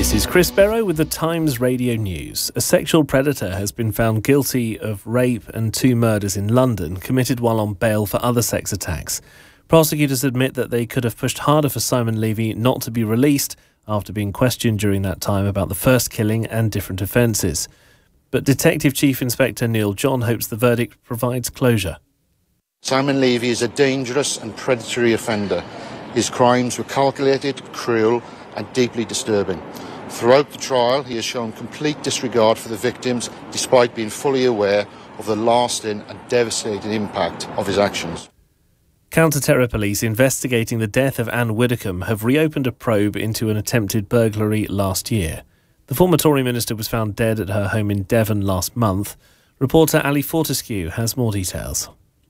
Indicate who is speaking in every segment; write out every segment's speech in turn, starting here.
Speaker 1: This is Chris Barrow with the Times Radio News. A sexual predator has been found guilty of rape and 2 murders in London, committed while on bail for other sex attacks. Prosecutors admit that they could have pushed harder for Simon Levy not to be released after being questioned during that time about the first killing and different offences. But Detective Chief Inspector Neil John hopes the verdict provides closure.
Speaker 2: Simon Levy is a dangerous and predatory offender. His crimes were calculated, cruel and deeply disturbing. Throughout the trial, he has shown complete disregard for the victims, despite being fully aware of the lasting and devastating impact of his actions.
Speaker 1: Counter-terror police investigating the death of Anne Widdecombe have reopened a probe into an attempted burglary last year. The former Tory minister was found dead at her home in Devon last month. Reporter Ali Fortescue has more details.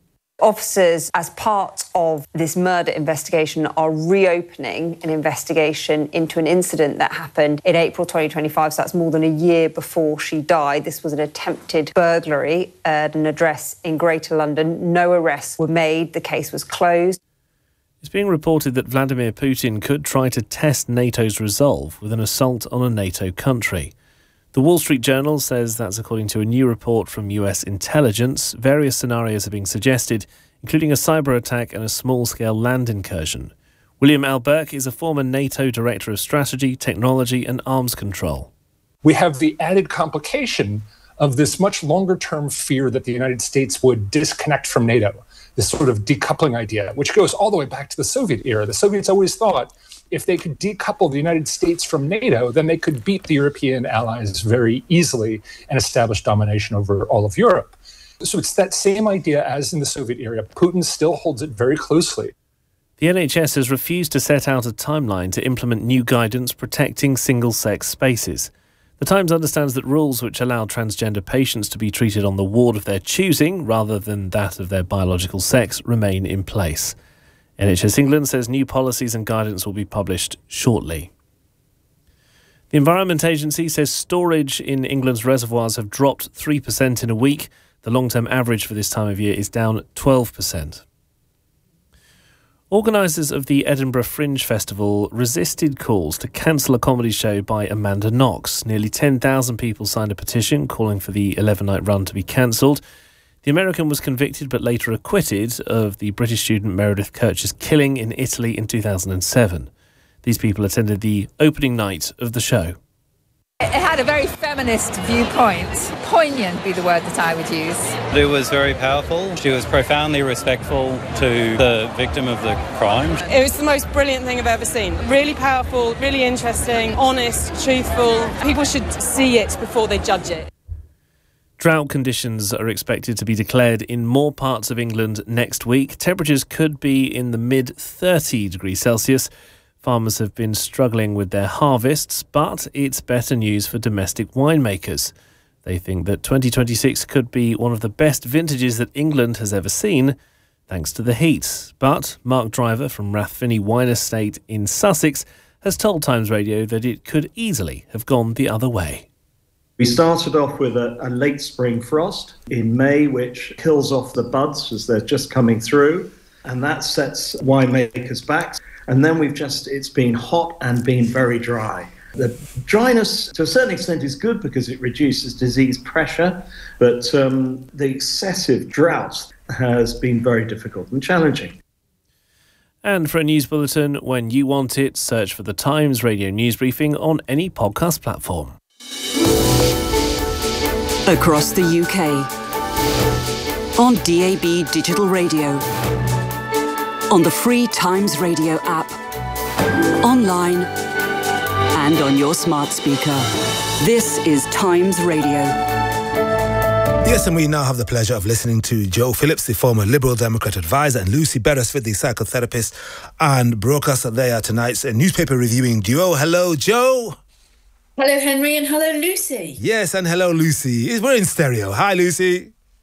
Speaker 3: Officers, as part of this murder investigation, are reopening an investigation into an incident that happened in April 2025, so that's more than a year before she died. This was an attempted burglary at an address in Greater London. No arrests were made. The case was closed.
Speaker 1: It's being reported that Vladimir Putin could try to test NATO's resolve with an assault on a NATO country. The Wall Street Journal says that's according to a new report from US intelligence. Various scenarios are being suggested, including a cyber attack and a small-scale land incursion. William Alberk is a former NATO Director of Strategy, Technology and Arms Control.
Speaker 4: We have the added complication of this much longer-term fear that the United States would disconnect from NATO, this sort of decoupling idea, which goes all the way back to the Soviet era. The Soviets always thought if they could decouple the United States from NATO, then they could beat the European allies very easily and establish domination over all of Europe. So it's that same idea as in the Soviet era. Putin still holds it very closely.
Speaker 1: The NHS has refused to set out a timeline to implement new guidance protecting single-sex spaces. The Times understands that rules which allow transgender patients to be treated on the ward of their choosing rather than that of their biological sex remain in place. NHS England says new policies and guidance will be published shortly. The Environment Agency says storage in England's reservoirs have dropped 3% in a week. The long-term average for this time of year is down 12%. Organisers of the Edinburgh Fringe Festival resisted calls to cancel a comedy show by Amanda Knox. Nearly 10,000 people signed a petition calling for the 11-night run to be cancelled. The American was convicted but later acquitted of the British student Meredith Kercher's killing in Italy in 2007. These people attended the opening night of the show.
Speaker 5: It had a very feminist viewpoint. Poignant would be the word that I would use.
Speaker 6: It was very powerful. She was profoundly respectful to the victim of the crime.
Speaker 7: It was the most brilliant thing I've ever seen. Really powerful, really interesting, honest, truthful. People should see it before they judge it.
Speaker 1: Drought conditions are expected to be declared in more parts of England next week. Temperatures could be in the mid-30 degrees Celsius. Farmers have been struggling with their harvests, but it's better news for domestic winemakers. They think that 2026 could be one of the best vintages that England has ever seen, thanks to the heat. But Mark Driver from Rathfinny Wine Estate in Sussex has told Times Radio that it could easily have gone the other way.
Speaker 8: We started off with a late spring frost in May, which kills off the buds as they're just coming through, and that sets winemakers back. And then it's been hot and been very dry. The dryness, to a certain extent, is good because it reduces disease pressure, but the excessive drought has been very difficult and challenging.
Speaker 1: And for a news bulletin, when you want it, search for the Times Radio News Briefing on any podcast platform.
Speaker 9: Across the UK, on DAB Digital Radio, on the free Times Radio app, online and on your smart speaker. This is Times Radio.
Speaker 10: Yes, and we now have the pleasure of listening to Joe Phillips, the former Liberal Democrat advisor, and Lucy Beresford, the psychotherapist and broadcaster. They are tonight's newspaper reviewing duo. Hello, Joe.
Speaker 11: Hello, Henry, and hello, Lucy.
Speaker 10: Yes, and hello, Lucy. We're in stereo. Hi, Lucy.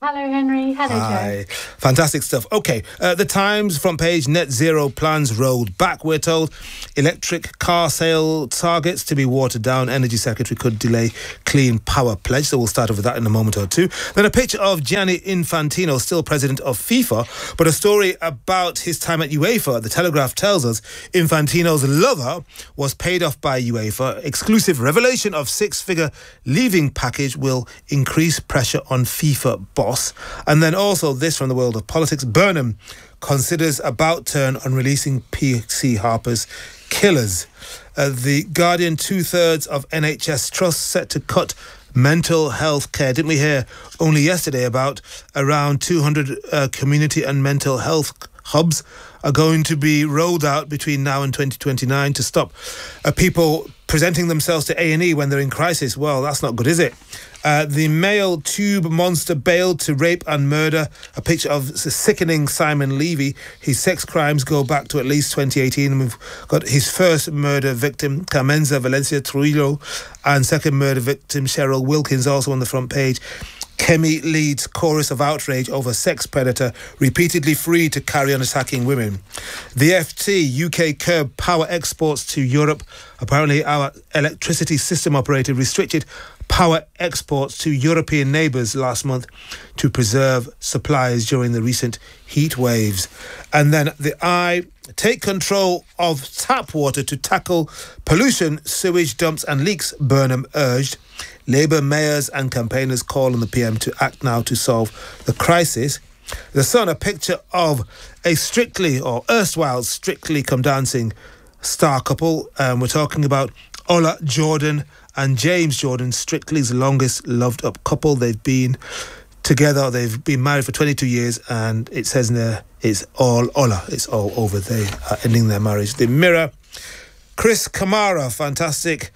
Speaker 11: Hello, Henry. Hello,
Speaker 10: Hi.
Speaker 11: Joe.
Speaker 10: Fantastic stuff. Okay, the Times front page, net zero plans rolled back, we're told. Electric car sale targets to be watered down. Energy Secretary could delay clean power pledge. So we'll start off with that in a moment or two. Then a picture of Gianni Infantino, still president of FIFA, but a story about his time at UEFA. The Telegraph tells us Infantino's lover was paid off by UEFA. Exclusive revelation of six-figure leaving package will increase pressure on FIFA boss. And then also this from the world of politics. Burnham considers about turn on releasing PC Harper's killers. The Guardian, 2/3 of NHS trusts set to cut mental health care. Didn't we hear only yesterday about around 200 community and mental health hubs are going to be rolled out between now and 2029 to stop people presenting themselves to A&E when they're in crisis? Well, that's not good, is it? The male tube monster bailed to rape and murder. A picture of the sickening Simon Levy. His sex crimes go back to at least 2018. And we've got his first murder victim, Carmenza Valencia Trujillo, and second murder victim, Cheryl Wilkins, also on the front page. Kemi leads chorus of outrage over sex predator repeatedly free to carry on attacking women. The FT, UK curb power exports to Europe. Apparently our electricity system operator restricted power exports to European neighbours last month to preserve supplies during the recent heat waves. And then the Eye, take control of tap water to tackle pollution, sewage dumps and leaks, Burnham urged. Labour mayors and campaigners call on the PM to act now to solve the crisis. The Sun, a picture of a Strictly, or erstwhile Strictly Come Dancing star couple. We're talking about Ola Jordan and James Jordan, Strictly's longest loved up couple. They've been together, they've been married for 22 years, and it says in there, it's all Ola, it's all over. They are ending their marriage. The Mirror, Chris Kamara, fantastic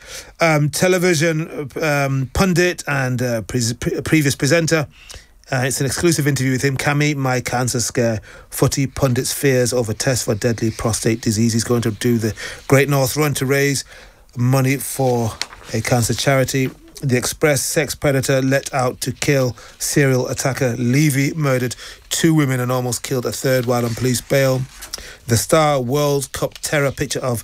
Speaker 10: television pundit and previous presenter. It's an exclusive interview with him. Cami, my cancer scare. Footy pundits fears over tests for deadly prostate disease. He's going to do the Great North Run to raise money for a cancer charity. The Express, sex predator let out to kill serial attacker Levy, murdered 2 women and almost killed a third while on police bail. The Star, World Cup terror, picture of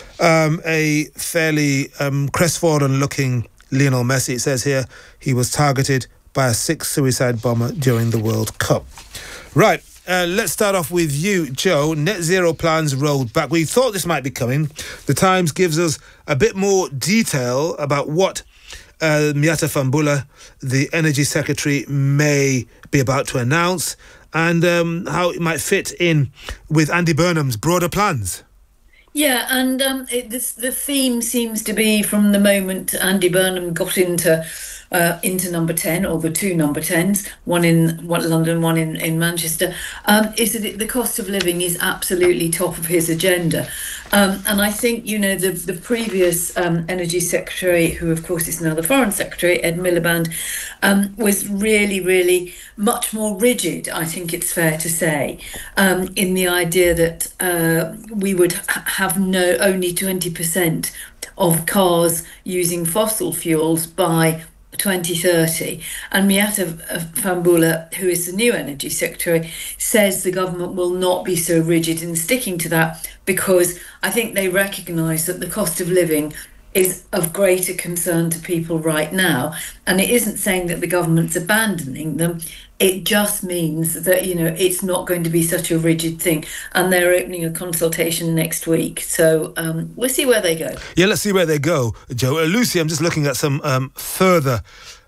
Speaker 10: a fairly crestfallen looking Lionel Messi. It says here he was targeted by a 6th suicide bomber during the World Cup. Right, let's start off with you, Joe. Net zero plans rolled back. We thought this might be coming. The Times gives us a bit more detail about what Miata Fahnbulleh, the Energy Secretary, may be about to announce, and how it might fit in with Andy Burnham's broader plans.
Speaker 12: Yeah, and the theme seems to be, from the moment Andy Burnham got into number 10, or the 2 number 10s, one in London, one in Manchester, is that the cost of living is absolutely top of his agenda. And I think, the previous Energy Secretary, who of course is now the Foreign Secretary, Ed Miliband, was really, really much more rigid, I think it's fair to say, in the idea that we would have only 20% of cars using fossil fuels by 2030. And Miata Fahnbulleh, who is the new Energy Secretary, says the government will not be so rigid in sticking to that, because I think they recognise that the cost of living is of greater concern to people right now. And it isn't saying that the government's abandoning them. It just means that, it's not going to be such a rigid thing. And they're opening a consultation next week. So we'll see where they go.
Speaker 10: Yeah, let's see where they go, Joe. Lucy, I'm just looking at some further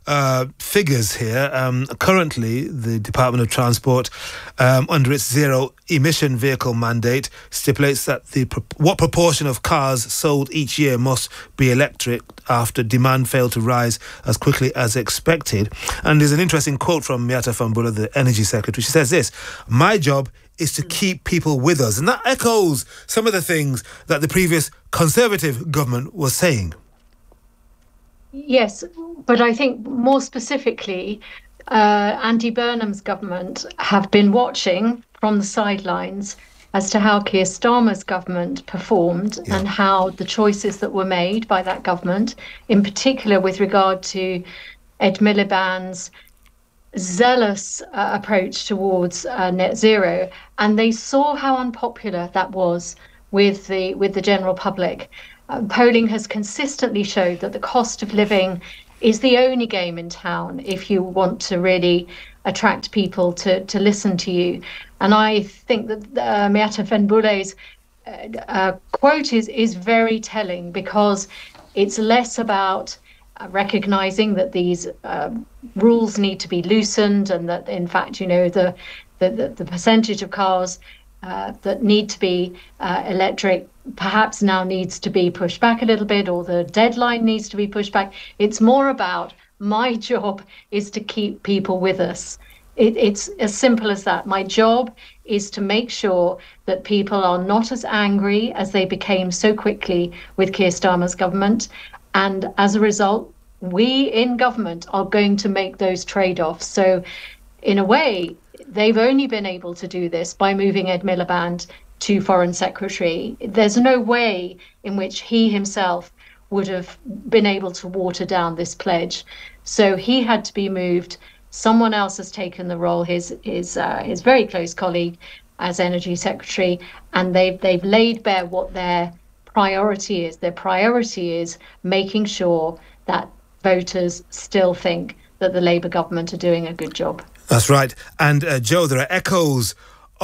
Speaker 10: figures here. Currently, the Department of Transport, under its zero emission vehicle mandate, stipulates that what proportion of cars sold each year must be electric after demand failed to rise as quickly as expected. And there's an interesting quote from Miata Fahnbulleh, the Energy Secretary. She says this: "My job is to keep people with us." And that echoes some of the things that the previous Conservative government was saying.
Speaker 11: Yes, but I think more specifically, Andy Burnham's government have been watching from the sidelines as to how Keir Starmer's government performed and how the choices that were made by that government, in particular with regard to Ed Miliband's zealous approach towards net zero, and they saw how unpopular that was with the general public. Polling has consistently showed that the cost of living is the only game in town if you want to really attract people to listen to you. And I think that Meatta Fanbule's quote is very telling, because it's less about recognizing that these rules need to be loosened, and that in fact, the percentage of cars that need to be electric perhaps now needs to be pushed back a little bit, or the deadline needs to be pushed back. It's more about, my job is to keep people with us. It's as simple as that. My job is to make sure that people are not as angry as they became so quickly with Keir Starmer's government. And as a result, we in government are going to make those trade-offs. So in a way, they've only been able to do this by moving Ed Miliband to Foreign Secretary. There's no way in which he himself would have been able to water down this pledge. So he had to be moved. Someone else has taken the role, his very close colleague as Energy Secretary, and they've laid bare what their priority is. Their priority is making sure that voters still think that the Labour government are doing a good job.
Speaker 10: That's right. And Joe, there are echoes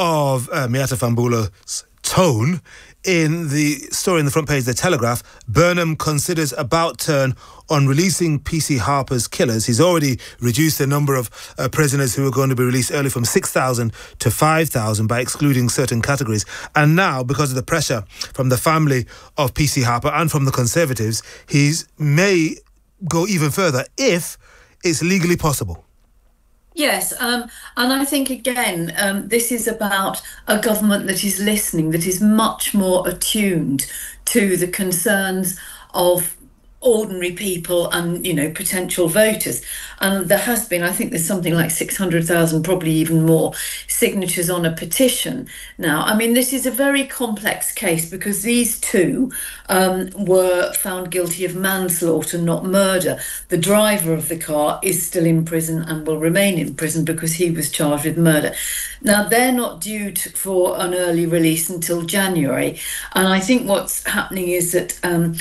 Speaker 10: of Meatta Fanbule's tone in the story in the front page of The Telegraph. Burnham considers about turn on releasing PC Harper's killers. He's already reduced the number of prisoners who are going to be released early from 6,000 to 5,000 by excluding certain categories. And now, because of the pressure from the family of PC Harper and from the Conservatives, he may go even further if it's legally possible.
Speaker 12: Yes, and I think, again, this is about a government that is listening, that is much more attuned to the concerns of ordinary people and, potential voters. And there has been, I think there's something like 600,000, probably even more, signatures on a petition now. I mean, this is a very complex case because these two were found guilty of manslaughter, not murder. The driver of the car is still in prison and will remain in prison because he was charged with murder. Now, they're not due for an early release until January. And I think what's happening is that,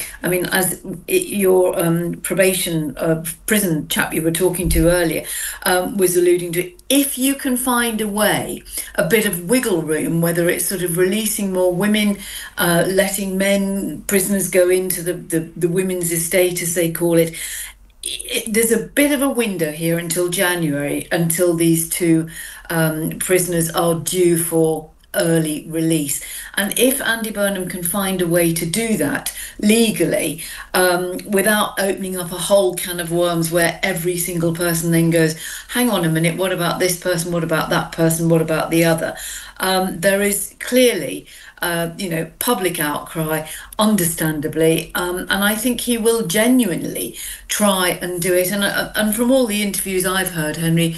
Speaker 12: as your probation prison chap you were talking to earlier was alluding to, if you can find a way, a bit of wiggle room, whether it's sort of releasing more women, letting prisoners go into the women's estate, as they call it, there's a bit of a window here until January, until these two prisoners are due for early release. And if Andy Burnham can find a way to do that legally, without opening up a whole can of worms where every single person then goes, hang on a minute, what about this person, what about that person, what about the other? There is clearly public outcry, understandably, and I think he will genuinely try and do it. And from all the interviews I've heard, Henry,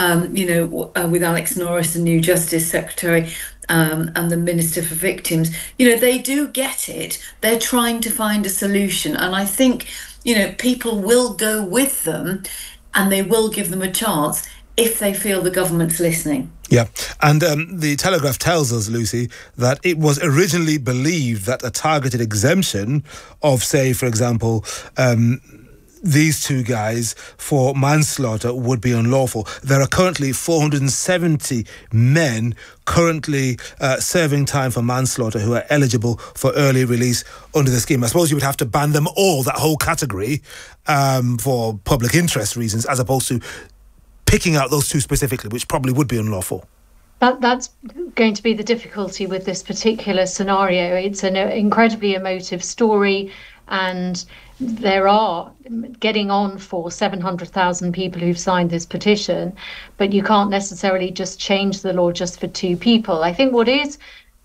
Speaker 12: with Alex Norris, the new Justice Secretary, and the Minister for Victims, they do get it. They're trying to find a solution, and I think, people will go with them, and they will give them a chance if they feel the government's listening.
Speaker 10: Yeah, and the Telegraph tells us, Lucy, that it was originally believed that a targeted exemption of, say, for example, these two guys for manslaughter would be unlawful. There are currently 470 men currently serving time for manslaughter who are eligible for early release under the scheme. I suppose you would have to ban them all, that whole category, for public interest reasons, as opposed to picking out those two specifically, which probably would be unlawful.
Speaker 11: That's going to be the difficulty with this particular scenario. It's an incredibly emotive story, and there are getting on for 700,000 people who've signed this petition, but you can't necessarily just change the law just for two people. I think what is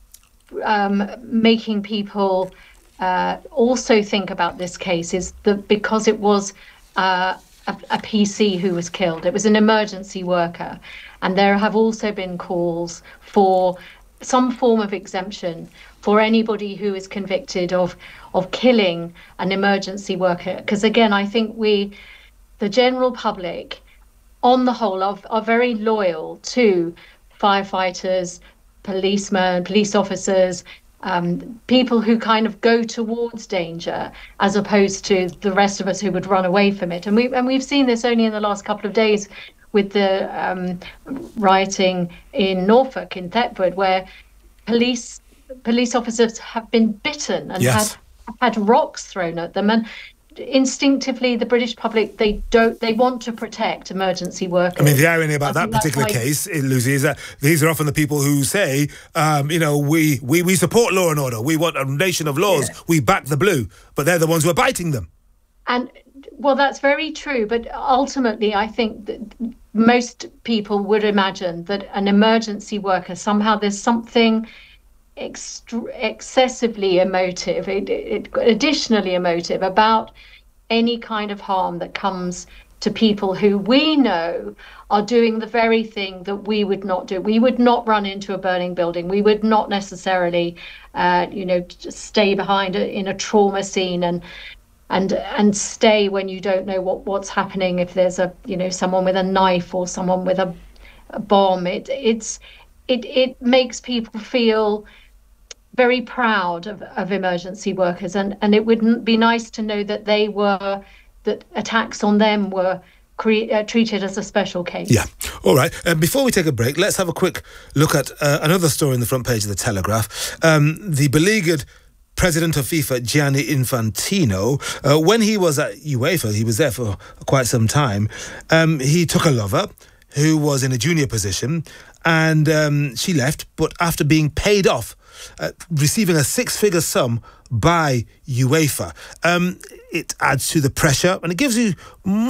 Speaker 11: making people also think about this case is that because it was a PC who was killed, it was an emergency worker, and there have also been calls for some form of exemption for anybody who is convicted of killing an emergency worker. Because again, I think the general public on the whole, are very loyal to firefighters, policemen, police officers, people who kind of go towards danger, as opposed to the rest of us who would run away from it. And we've seen this only in the last couple of days with the rioting in Norfolk, in Thetford, where police officers have been bitten and had rocks thrown at them. And instinctively, the British public, they want to protect emergency workers.
Speaker 10: I mean, the irony about that particular case, Lucy, is that these are often the people who say, we support law and order. We want a nation of laws. Yeah. We back the blue. But they're the ones who are biting them. And,
Speaker 11: well, that's very true. But ultimately, I think that most people would imagine that an emergency worker, somehow there's something excessively emotive, additionally emotive about any kind of harm that comes to people who we know are doing the very thing that we would not do. We would not run into a burning building. We would not necessarily, just stay behind in a trauma scene and stay when you don't know what's happening. If there's someone with a knife or someone with a bomb, it makes people feel very proud of emergency workers, and it would be nice to know that that attacks on them were treated as a special case.
Speaker 10: Yeah. All right. Before we take a break, let's have a quick look at another story on the front page of the Telegraph. The beleaguered president of FIFA, Gianni Infantino, when he was at UEFA, he was there for quite some time, he took a lover who was in a junior position, and she left, but after being paid off, receiving a six-figure sum by UEFA. It adds to the pressure, and it gives you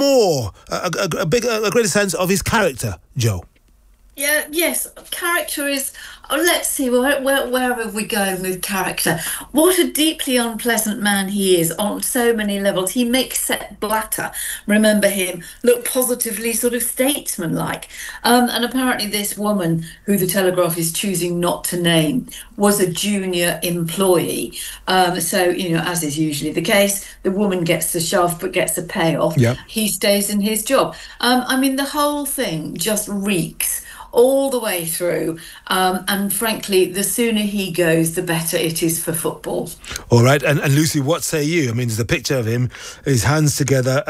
Speaker 10: a greater sense of his character, Joe.
Speaker 12: Yeah, yes, character is... let's see, where have we going with character? What a deeply unpleasant man he is on so many levels. He makes Sepp Blatter, remember him, look positively sort of statesman-like. And apparently this woman, who the Telegraph is choosing not to name, was a junior employee. So, as is usually the case, the woman gets the shove but gets the payoff. Yep. He stays in his job. The whole thing just reeks all the way through, and frankly, the sooner he goes, the better it is for football.
Speaker 10: All right, and Lucy, what say you? There's a picture of him, his hands together.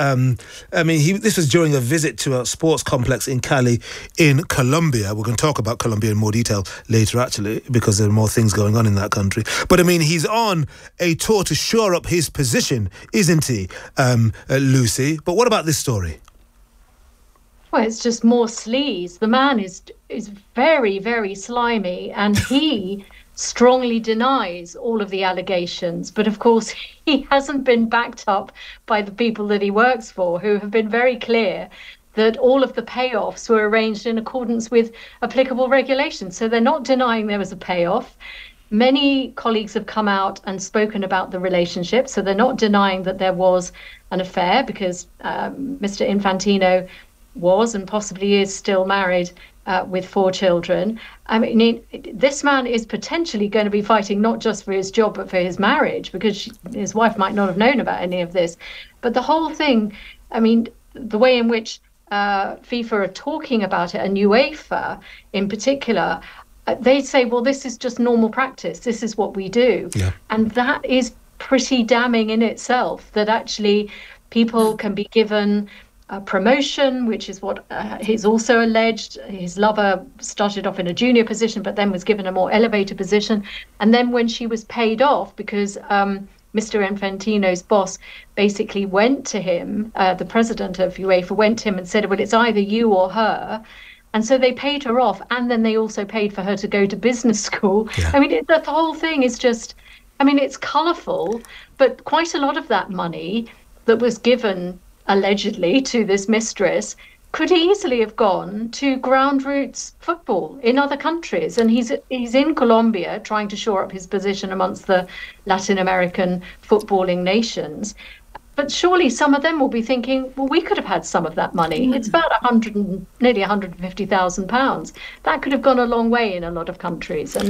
Speaker 10: This was during a visit to a sports complex in Cali, in Colombia. We're going to talk about Colombia in more detail later, actually, because there are more things going on in that country. But he's on a tour to shore up his position, isn't he, Lucy? But what about this story?
Speaker 11: Well, it's just more sleaze. The man is very, very slimy, and he strongly denies all of the allegations. But of course, he hasn't been backed up by the people that he works for, who have been very clear that all of the payoffs were arranged in accordance with applicable regulations. So they're not denying there was a payoff. Many colleagues have come out and spoken about the relationship, so they're not denying that there was an affair, because Mr. Infantino was and possibly is still married with 4 children. This man is potentially going to be fighting not just for his job but for his marriage, because his wife might not have known about any of this. But the whole thing, the way in which FIFA are talking about it, and UEFA in particular, they say, well, this is just normal practice. This is what we do. Yeah. And that is pretty damning in itself, that actually people can be given promotion, which is what he's also alleged. His lover started off in a junior position, but then was given a more elevated position. And then when she was paid off, because Mr. Infantino's boss basically went to him, the president of UEFA went to him and said, well, it's either you or her. And so they paid her off, and then they also paid for her to go to business school. Yeah. The whole thing is just, it's colourful, but quite a lot of that money that was given allegedly to this mistress could easily have gone to ground roots football in other countries. And he's in Colombia trying to shore up his position amongst the Latin American footballing nations. But surely some of them will be thinking, well, we could have had some of that money. It's about nearly £150,000. That could have gone a long way in a lot of countries. And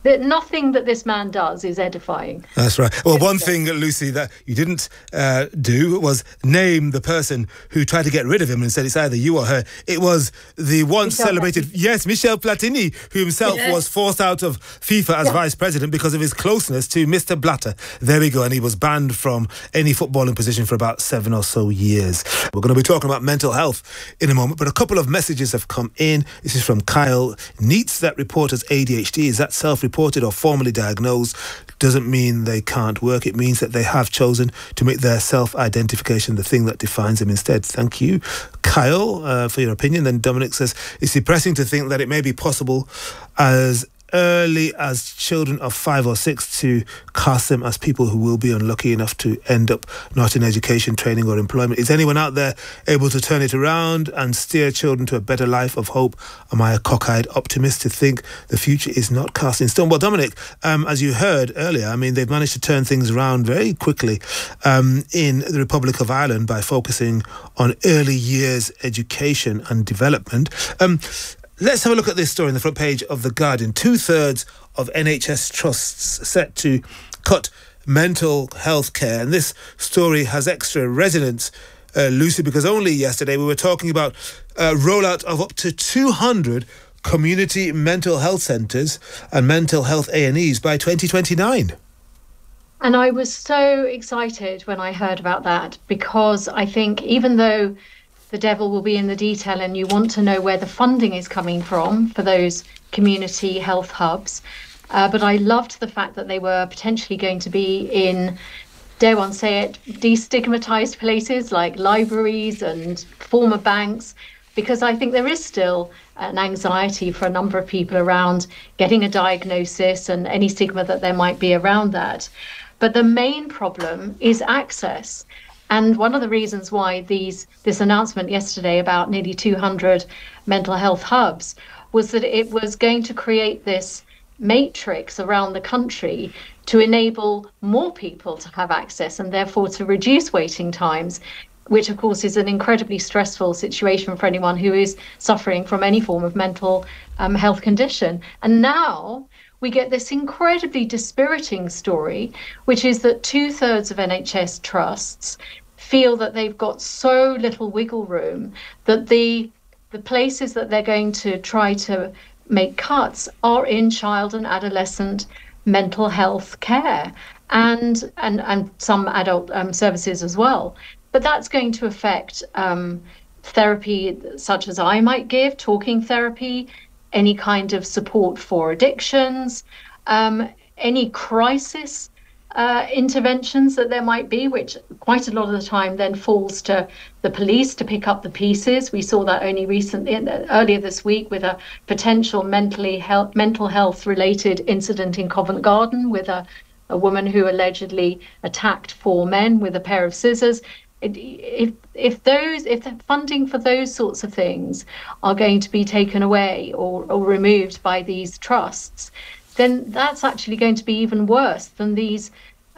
Speaker 11: Nothing that this man does is edifying.
Speaker 10: That's right. Well, one thing, Lucy, that you didn't do was name the person who tried to get rid of him and said it's either you or her. It was the once celebrated, Michel Platini, who himself was forced out of FIFA as vice president because of his closeness to Mr. Blatter. There we go. And he was banned from any footballing position for about 7 or so years. We're going to be talking about mental health in a moment, but a couple of messages have come in. This is from Kyle. Needs that reporter's ADHD. Is that self-reported or formally diagnosed? Doesn't mean they can't work. It means that they have chosen to make their self-identification the thing that defines them instead. Thank you, Kyle, for your opinion. Then Dominic says, it's depressing to think that it may be possible as early as children of 5 or 6 to cast them as people who will be unlucky enough to end up not in education, training or employment. Is anyone out there able to turn it around and steer children to a better life of hope? Am I a cockeyed optimist to think the future is not cast in stone? Well, Dominic, as you heard earlier, I mean, they've managed to turn things around very quickly in the Republic of Ireland by focusing on early years education and development. Let's have a look at this story on the front page of The Guardian. 2/3 of NHS trusts set to cut mental health care. And this story has extra resonance, Lucy, because only yesterday we were talking about rollout of up to 200 community mental health centres and mental health A&Es by 2029.
Speaker 11: And I was so excited when I heard about that, because I think even though the devil will be in the detail and you want to know where the funding is coming from for those community health hubs, but I loved the fact that they were potentially going to be in, dare one say it, destigmatized places like libraries and former banks, because I think there is still an anxiety for a number of people around getting a diagnosis and any stigma that there might be around that. But the main problem is access. And one of the reasons why this announcement yesterday about nearly 200 mental health hubs was that it was going to create this matrix around the country to enable more people to have access and therefore to reduce waiting times, which of course is an incredibly stressful situation for anyone who is suffering from any form of mental health condition. And now we get this incredibly dispiriting story, which is that 2/3 of NHS trusts feel that they've got so little wiggle room that the places that they're going to try to make cuts are in child and adolescent mental health care and some adult services as well. But that's going to affect therapy such as I might give, talking therapy, any kind of support for addictions, any crisis interventions that there might be, which quite a lot of the time then falls to the police to pick up the pieces. We saw that only earlier this week with a potential mental health related incident in Covent Garden with a woman who allegedly attacked 4 men with a pair of scissors. If the funding for those sorts of things are going to be taken away or removed by these trusts, then that's actually going to be even worse than these.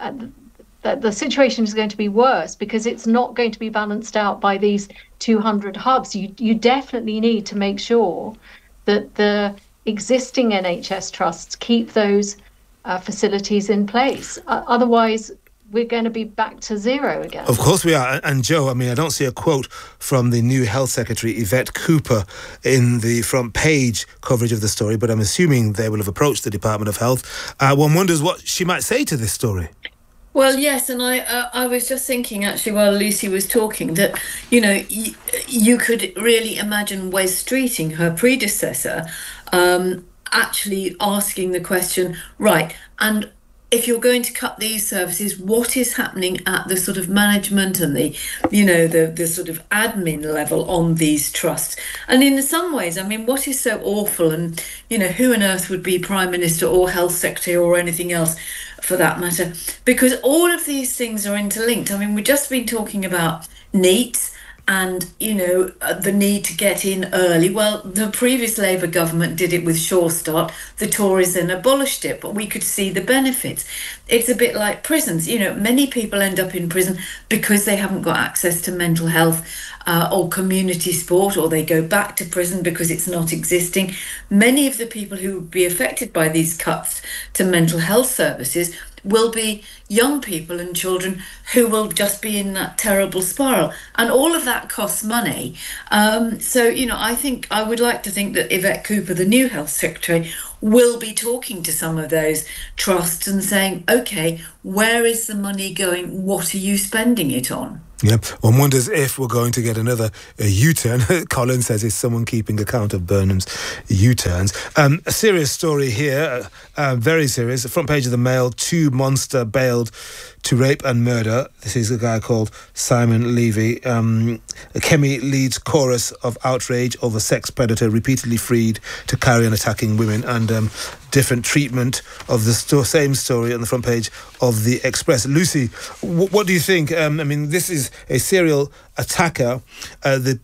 Speaker 11: The situation is going to be worse because it's not going to be balanced out by these 200 hubs. You definitely need to make sure that the existing NHS trusts keep those facilities in place. Otherwise, we're going to be back to zero again.
Speaker 10: Of course we are. And Joe, I mean, I don't see a quote from the new Health Secretary, Yvette Cooper, in the front page coverage of the story, but I'm assuming they will have approached the Department of Health. One wonders what she might say to this story.
Speaker 12: Well, yes, and I was just thinking, actually, while Lucy was talking, that, you know, you could really imagine Wes Streeting, her predecessor, actually asking the question, right, and if you're going to cut these services, what is happening at the sort of management and the sort of admin level on these trusts? And in some ways, I mean, what is so awful, and, you know, who on earth would be Prime Minister or Health Secretary or anything else for that matter? Because all of these things are interlinked. I mean, we've just been talking about NEAT and, the need to get in early. Well, the previous Labour government did it with Sure Start. The Tories then abolished it, but we could see the benefits. It's a bit like prisons. Many people end up in prison because they haven't got access to mental health or community support, or they go back to prison because it's not existing. Many of the people who would be affected by these cuts to mental health services will be young people and children who will just be in that terrible spiral. And all of that costs money. I would like to think that Yvette Cooper, the new Health Secretary, will be talking to some of those trusts and saying, OK, where is the money going? What are you spending it on?
Speaker 10: Yeah, one wonders if we're going to get another U-turn. Colin says, is someone keeping account of Burnham's U-turns? A serious story here, very serious. The front page of the Mail, 2 monster bailed to rape and murder. This is a guy called Simon Levy. Kemi leads chorus of outrage over sex predator repeatedly freed to carry on attacking women, and different treatment of the same story on the front page of the Express. Lucy, what do you think? This is a serial attacker. The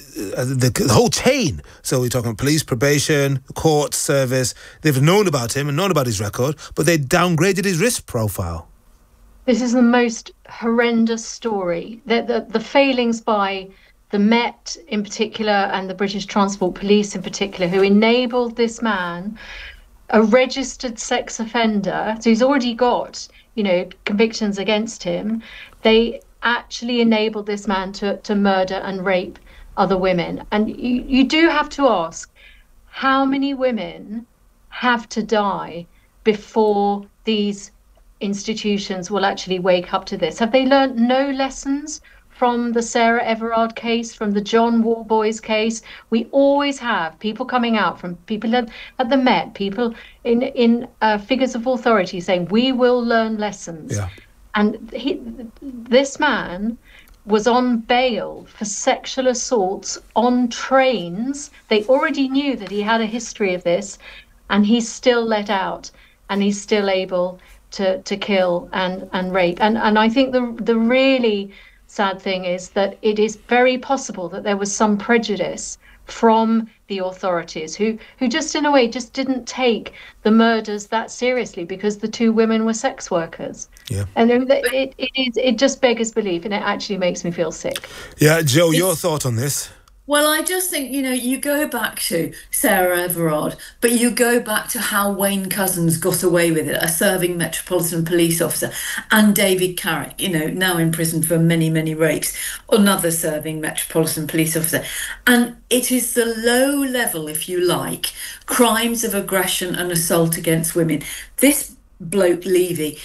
Speaker 10: whole chain. So we're talking police, probation, court, service. They've known about him and known about his record, but they downgraded his risk profile.
Speaker 11: This is the most horrendous story. The failings by the Met in particular and the British Transport Police in particular, who enabled this man, a registered sex offender, so he's already got, convictions against him. They actually enabled this man to murder and rape other women. And you do have to ask, how many women have to die before these institutions will actually wake up to this? Have they learnt no lessons from the Sarah Everard case, from the John Warboys case? We always have people coming out, from people at the Met, people in figures of authority saying, we will learn lessons. Yeah. And this man was on bail for sexual assaults on trains. They already knew that he had a history of this, and he's still let out, and he's still able to kill and rape. And I think the really sad thing is that it is very possible that there was some prejudice from the authorities who just in a way just didn't take the murders that seriously because the 2 women were sex workers. Yeah. And it just beggars belief, and it actually makes me feel sick. Yeah,
Speaker 10: Jo, your thought on this?
Speaker 12: Well, I just think, you go back to Sarah Everard, but you go back to how Wayne Couzens got away with it, a serving Metropolitan Police officer, and David Carrick, now in prison for many, many rapes, another serving Metropolitan Police officer. And it is the low level, if you like, crimes of aggression and assault against women. This bloke Levy,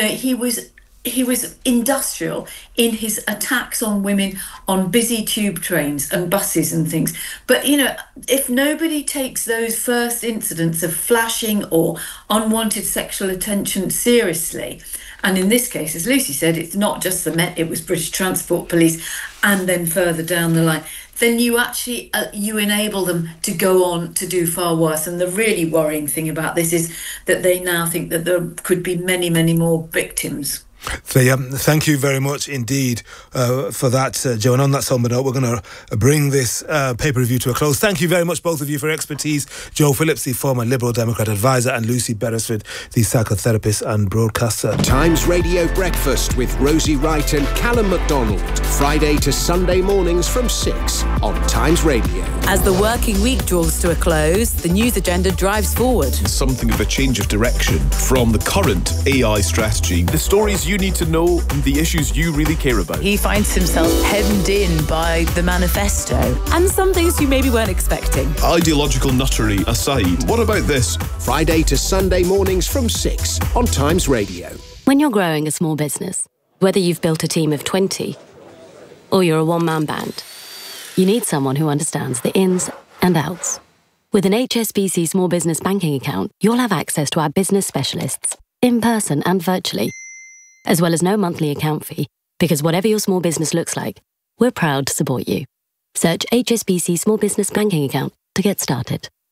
Speaker 12: he was industrial in his attacks on women on busy tube trains and buses and things. But, if nobody takes those first incidents of flashing or unwanted sexual attention seriously, and in this case, as Lucy said, it's not just the Met, it was British Transport Police, and then further down the line, then you actually, you enable them to go on to do far worse. And the really worrying thing about this is that they now think that there could be many, many more victims.
Speaker 10: So, thank you very much indeed for that, Jo. And on that somber note, we're going to bring this paper review to a close. Thank you very much, both of you, for your expertise. Jo Phillips, the former Liberal Democrat advisor, and Lucy Beresford, the psychotherapist and broadcaster.
Speaker 13: Times Radio Breakfast with Rosie Wright and Callum MacDonald. Friday to Sunday mornings from 6 on Times Radio.
Speaker 14: As the working week draws to a close, the news agenda drives forward.
Speaker 15: Something of a change of direction from the current AI strategy. The stories you need to know and the issues you really care about.
Speaker 14: He finds himself hemmed in by the manifesto and some things you maybe weren't expecting.
Speaker 15: Ideological nuttery aside, what about this?
Speaker 13: Friday to Sunday mornings from 6 on Times Radio.
Speaker 16: When you're growing a small business, whether you've built a team of 20 or you're a one-man band, you need someone who understands the ins and outs. With an HSBC Small Business Banking account, you'll have access to our business specialists, in person and virtually, as well as no monthly account fee, because whatever your small business looks like, we're proud to support you. Search HSBC Small Business Banking Account to get started.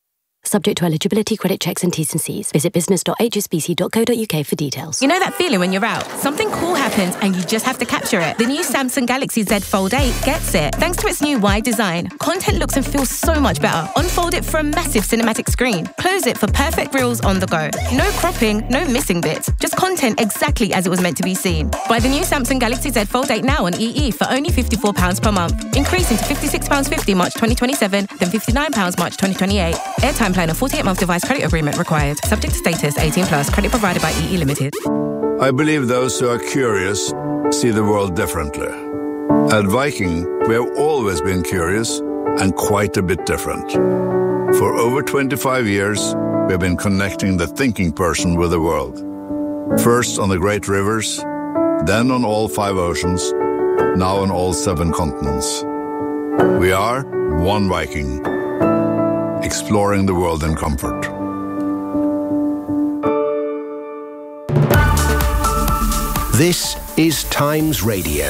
Speaker 16: Subject to eligibility, credit checks and T's and C's. Visit business.hsbc.co.uk for details.
Speaker 17: You know that feeling when you're out? Something cool happens and you just have to capture it. The new Samsung Galaxy Z Fold 8 gets it. Thanks to its new wide design, content looks and feels so much better. Unfold it for a massive cinematic screen. Close it for perfect reels on the go. No cropping, no missing bits. Just content exactly as it was meant to be seen. Buy the new Samsung Galaxy Z Fold 8 now on EE for only £54 per month. Increasing to £56.50 March 2027, then £59 March 2028. Airtime plan and 48-month device credit agreement required. Subject to status, 18+. Credit provided by EE Limited.
Speaker 18: I believe those who are curious see the world differently. At Viking, we have always been curious and quite a bit different. For over 25 years, we have been connecting the thinking person with the world. First on the great rivers, then on all 5 oceans, now on all 7 continents. We are one Viking, exploring the world in comfort.
Speaker 13: This is Times Radio.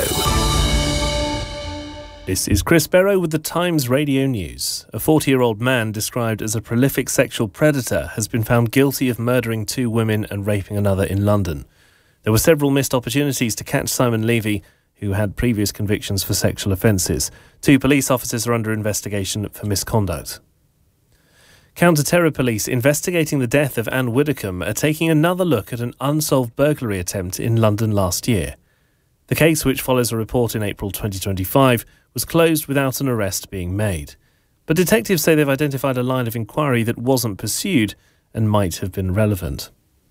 Speaker 1: This is Chris Barrow with the Times Radio News. A 40-year-old man described as a prolific sexual predator has been found guilty of murdering 2 women and raping another in London. There were several missed opportunities to catch Simon Levy, who had previous convictions for sexual offences. 2 police officers are under investigation for misconduct. Counter-terror police investigating the death of Anne Widdecombe are taking another look at an unsolved burglary attempt in London last year. The case, which follows a report in April 2025, was closed without an arrest being made. But detectives say they've identified a line of inquiry that wasn't pursued and might have been relevant.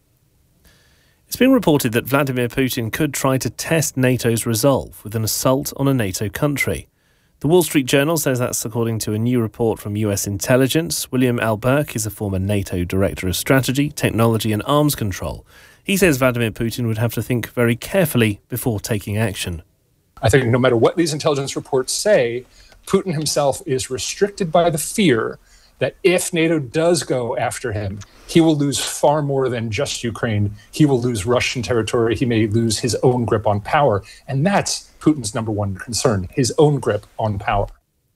Speaker 1: It's been reported that Vladimir Putin could try to test NATO's resolve with an assault on a NATO country. The Wall Street Journal says that's according to a new report from US intelligence. William Alberk is a former NATO Director of Strategy, Technology and Arms Control. He says Vladimir Putin would have to think very carefully before taking action.
Speaker 4: I think no matter what these intelligence reports say, Putin himself is restricted by the fear that if NATO does go after him, he will lose far more than just Ukraine. He will lose Russian territory. He may lose his own grip on power. And that's Putin's number one concern, his own grip on power.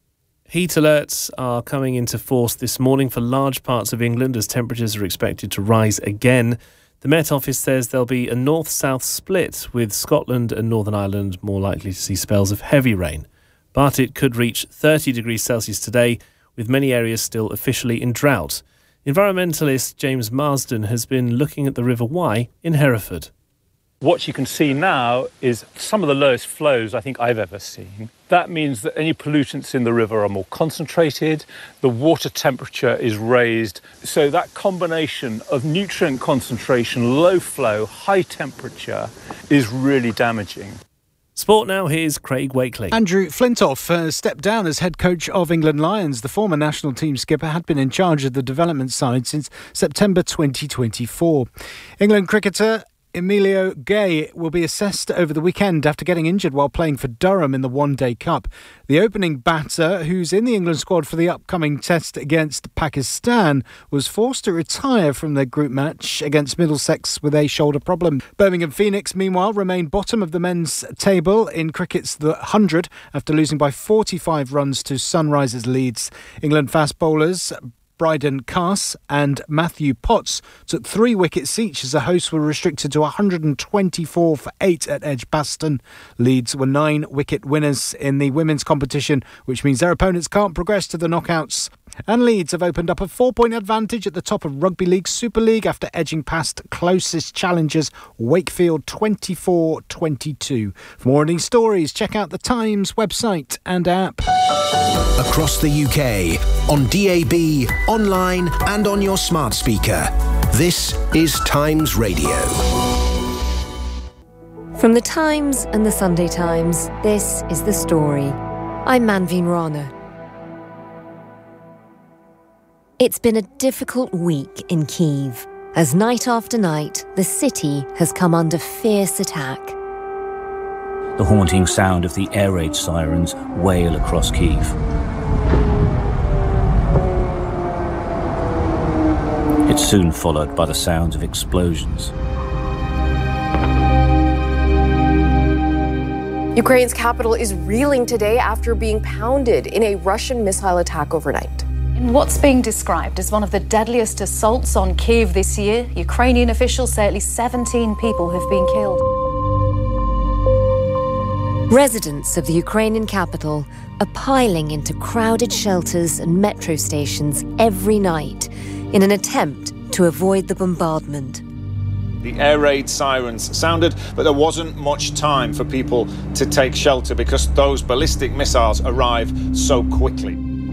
Speaker 1: Heat alerts are coming into force this morning for large parts of England as temperatures are expected to rise again. The Met Office says there'll be a north-south split, with Scotland and Northern Ireland more likely to see spells of heavy rain. But it could reach 30 degrees Celsius today, with many areas still officially in drought. Environmentalist James Marsden has been looking at the River Wye in Hereford.
Speaker 19: What you can see now is some of the lowest flows I think I've ever seen. That means that any pollutants in the river are more concentrated, the water temperature is raised, so that combination of nutrient concentration, low flow, high temperature is really damaging.
Speaker 1: Sport now, here's Craig Wakely.
Speaker 20: Andrew Flintoff stepped down as head coach of England Lions. The former national team skipper had been in charge of the development side since September 2024. England cricketer Emilio Gay will be assessed over the weekend after getting injured while playing for Durham in the One Day Cup. The opening batter, who's in the England squad for the upcoming test against Pakistan, was forced to retire from their group match against Middlesex with a shoulder problem. Birmingham Phoenix, meanwhile, remain bottom of the men's table in cricket's The 100 after losing by 45 runs to Sunrisers Leeds. England fast bowlers Bryden Cass and Matthew Potts took 3 wickets each as the hosts were restricted to 124 for 8 at Edgbaston. Leeds were 9-wicket winners in the women's competition, which means their opponents can't progress to the knockouts. And Leeds have opened up a 4-point advantage at the top of Rugby League Super League after edging past closest challengers Wakefield 24-22. For more on these stories, check out the Times website and app.
Speaker 13: Across the UK, on DAB, online and on your smart speaker. This is Times Radio.
Speaker 21: From the Times and the Sunday Times, this is The Story. I'm Manveen Rana. It's been a difficult week in Kyiv, as night after night, the city has come under fierce attack.
Speaker 22: The haunting sound of the air raid sirens wail across Kyiv. It's soon followed by the sounds of explosions.
Speaker 23: Ukraine's capital is reeling today after being pounded in a Russian missile attack overnight.
Speaker 2: In what's being described as one of the deadliest assaults on Kyiv this year, Ukrainian officials say at least 17 people have been killed.
Speaker 21: Residents of the Ukrainian capital are piling into crowded shelters and metro stations every night in an attempt to avoid the bombardment.
Speaker 3: The air raid sirens sounded, but there wasn't much time for people to take shelter because those ballistic missiles arrive so quickly.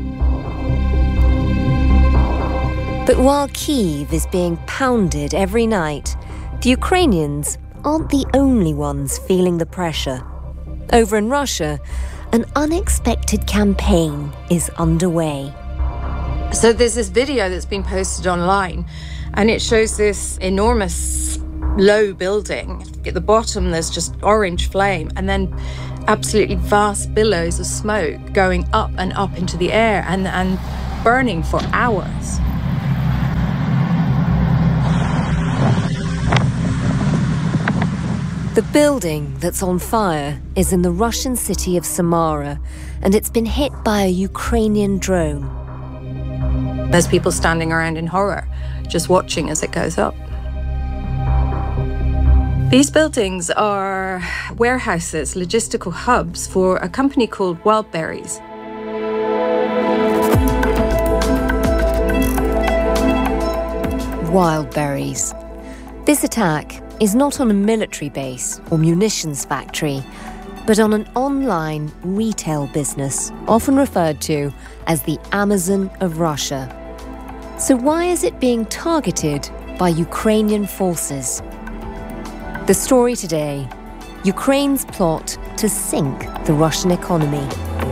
Speaker 21: But while Kyiv is being pounded every night, the Ukrainians aren't the only ones feeling the pressure. Over in Russia, an unexpected campaign is underway.
Speaker 23: So there's this video that's been posted online, and it shows this enormous low building. At the bottom, there's just orange flame, and then absolutely vast billows of smoke going up and up into the air and burning for hours.
Speaker 21: The building that's on fire is in the Russian city of Samara, and it's been hit by a Ukrainian drone.
Speaker 23: There's people standing around in horror, just watching as it goes up. These buildings are warehouses, logistical hubs for a company called Wildberries.
Speaker 21: Wildberries. This attack is not on a military base or munitions factory, but on an online retail business, often referred to as the Amazon of Russia. So why is it being targeted by Ukrainian forces? The story today: Ukraine's plot to sink the Russian economy.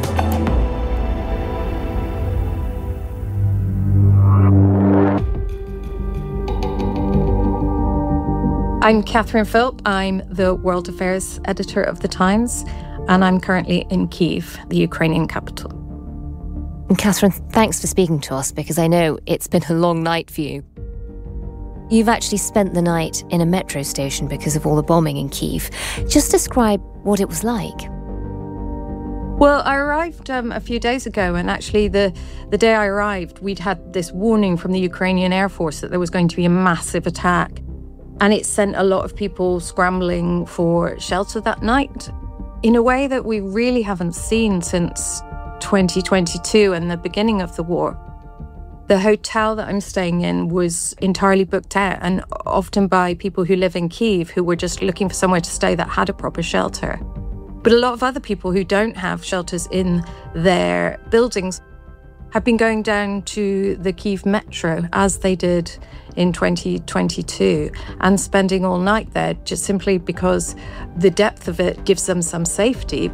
Speaker 23: I'm Catherine Philp. I'm the World Affairs editor of The Times, and I'm currently in Kyiv, the Ukrainian capital.
Speaker 21: And Catherine, thanks for speaking to us, because I know it's been a long night for you. You've actually spent the night in a metro station because of all the bombing in Kyiv. Just describe what it was like.
Speaker 23: Well, I arrived a few days ago, and actually the day I arrived, we'd had this warning from the Ukrainian Air Force that there was going to be a massive attack. And it sent a lot of people scrambling for shelter that night in a way that we really haven't seen since 2022 and the beginning of the war. The hotel that I'm staying in was entirely booked out, and often by people who live in Kyiv who were just looking for somewhere to stay that had a proper shelter. But a lot of other people who don't have shelters in their buildings have been going down to the Kyiv metro, as they did in 2022, and spending all night there just simply because the depth of it gives them some safety.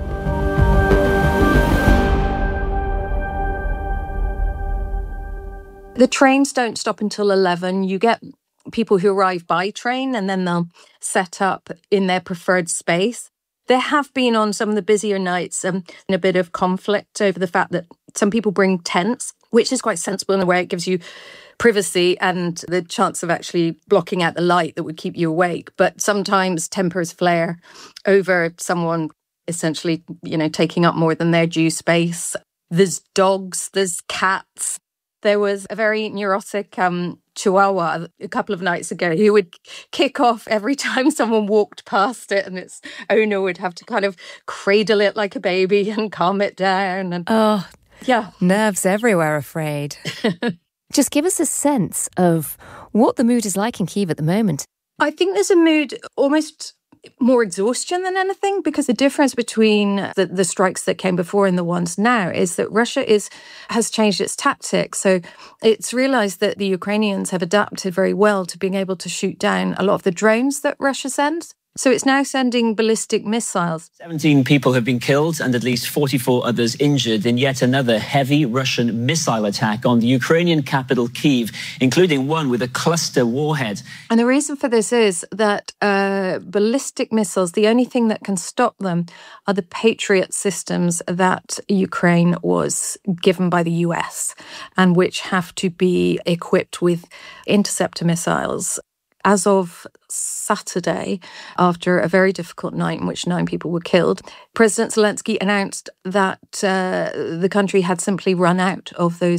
Speaker 23: The trains don't stop until 11. You get people who arrive by train, and then they'll set up in their preferred space. There have been, on some of the busier nights, a bit of conflict over the fact that some people bring tents, which is quite sensible in a way. It gives you privacy and the chance of actually blocking out the light that would keep you awake. But sometimes tempers flare over someone essentially, taking up more than their due space. There's dogs, there's cats. There was a very neurotic Chihuahua a couple of nights ago who would kick off every time someone walked past it, and its owner would have to kind of cradle it like a baby and calm it down. And yeah,
Speaker 21: nerves everywhere, afraid. Just give us a sense of what the mood is like in Kyiv at the moment.
Speaker 23: I think there's a mood almost more exhaustion than anything, because the difference between the strikes that came before and the ones now is that Russia has changed its tactics. So it's realised that the Ukrainians have adapted very well to being able to shoot down a lot of the drones that Russia sends. So it's now sending ballistic missiles.
Speaker 24: 17 people have been killed and at least 44 others injured in yet another heavy Russian missile attack on the Ukrainian capital, Kyiv, including one with a cluster warhead.
Speaker 23: And the reason for this is that ballistic missiles, the only thing that can stop them are the Patriot systems that Ukraine was given by the US, and which have to be equipped with interceptor missiles. As of Saturday, after a very difficult night in which 9 people were killed, President Zelensky announced that the country had simply run out of those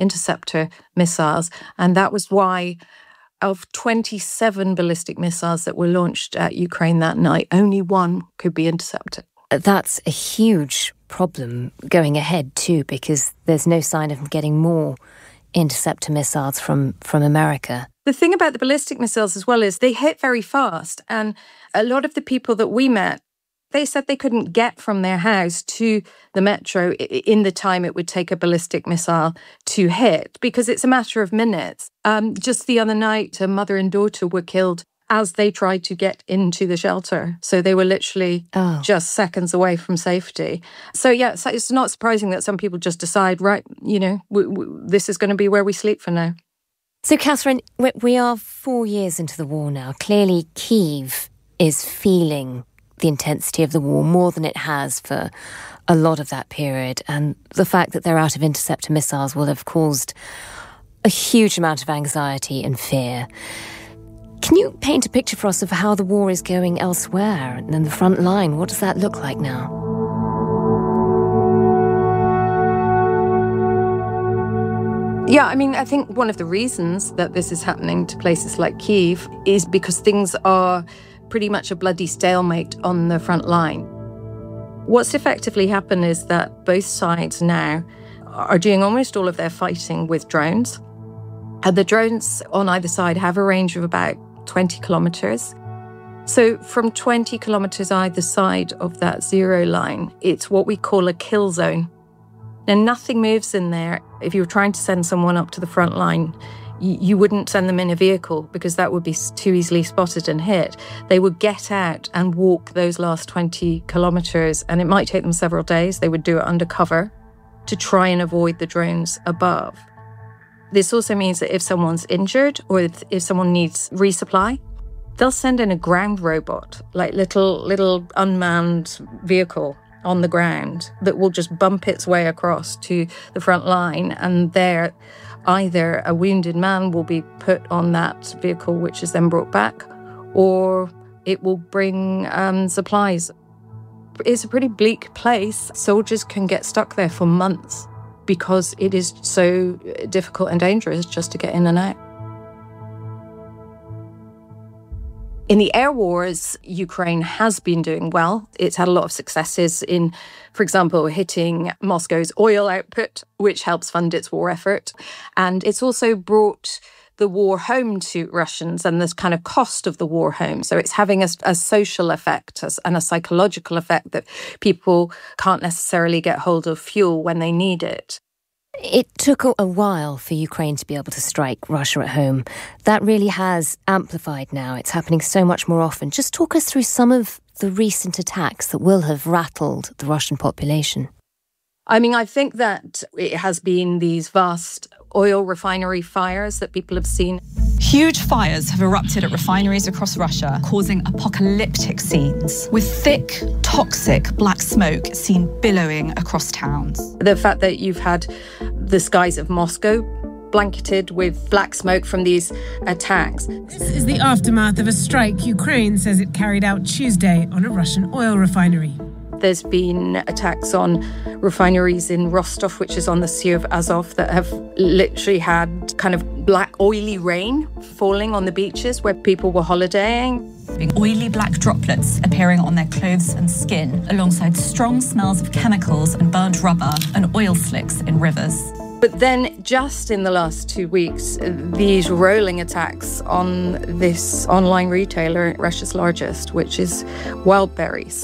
Speaker 23: interceptor missiles. And that was why of 27 ballistic missiles that were launched at Ukraine that night, only one could be intercepted.
Speaker 21: That's a huge problem going ahead too, because there's no sign of them getting more interceptor missiles from America.
Speaker 23: The thing about the ballistic missiles as well is they hit very fast. And a lot of the people that we met, they said they couldn't get from their house to the metro in the time it would take a ballistic missile to hit, because it's a matter of minutes. Just the other night, a mother and daughter were killed as they tried to get into the shelter. So they were literally just seconds away from safety. So yeah, it's not surprising that some people just decide, right, this is going to be where we sleep for now.
Speaker 21: So Catherine, we are 4 years into the war now. Clearly Kyiv is feeling the intensity of the war more than it has for a lot of that period. And the fact that they're out of interceptor missiles will have caused a huge amount of anxiety and fear. Can you paint a picture for us of how the war is going elsewhere and in the front line? What does that look like now?
Speaker 23: Yeah, I mean, I think one of the reasons that this is happening to places like Kyiv is because things are pretty much a bloody stalemate on the front line. What's effectively happened is that both sides now are doing almost all of their fighting with drones. And the drones on either side have a range of about 20 kilometres. So from 20 kilometres either side of that zero line, it's what we call a kill zone. Now, nothing moves in there. If you were trying to send someone up to the front line, you wouldn't send them in a vehicle because that would be too easily spotted and hit. They would get out and walk those last 20 kilometres, and it might take them several days. They would do it undercover to try and avoid the drones above. This also means that if someone's injured or if someone needs resupply, they'll send in a ground robot, like little unmanned vehicle on the ground that will just bump its way across to the front line, and there either a wounded man will be put on that vehicle, which is then brought back, or it will bring supplies. It's a pretty bleak place. Soldiers can get stuck there for months because it is so difficult and dangerous just to get in and out. In the air wars, Ukraine has been doing well. It's had a lot of successes in, for example, hitting Moscow's oil output, which helps fund its war effort. And it's also brought the war home to Russians and this kind of cost of the war home. So it's having a social effect and a psychological effect that people can't necessarily get hold of fuel when they need it.
Speaker 21: It took a while for Ukraine to be able to strike Russia at home. That really has amplified now. It's happening so much more often. Just talk us through some of the recent attacks that will have rattled the Russian population.
Speaker 23: I mean, I think that it has been these vast oil refinery fires that people have seen.
Speaker 5: Huge fires have erupted at refineries across Russia, causing apocalyptic scenes, with thick, toxic black smoke seen billowing across towns.
Speaker 23: The fact that you've had the skies of Moscow blanketed with black smoke from these attacks.
Speaker 6: This is the aftermath of a strike Ukraine says it carried out Tuesday on a Russian oil refinery.
Speaker 23: There's been attacks on refineries in Rostov, which is on the Sea of Azov, that have literally had kind of black, oily rain falling on the beaches where people were holidaying.
Speaker 5: Oily black droplets appearing on their clothes and skin, alongside strong smells of chemicals and burnt rubber and oil slicks in rivers.
Speaker 23: But then just in the last 2 weeks, these rolling attacks on this online retailer, Russia's largest, which is Wildberries.